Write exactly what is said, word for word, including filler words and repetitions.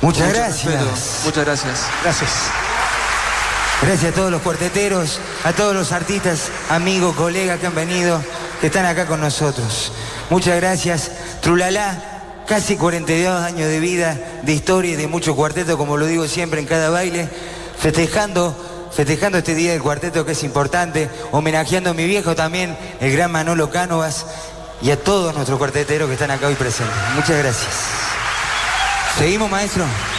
Muchas Mucho gracias. Respeto. Muchas gracias. Gracias. Gracias a todos los cuarteteros, a todos los artistas, amigos, colegas que han venido, que están acá con nosotros. Muchas gracias. Trulalá, casi cuarenta y dos años de vida, de historia y de mucho cuarteto, como lo digo siempre en cada baile, festejando, festejando este día del cuarteto que es importante, homenajeando a mi viejo también, el gran Manolo Cánovas, y a todos nuestros cuarteteros que están acá hoy presentes. Muchas gracias. ¿Seguimos, maestro?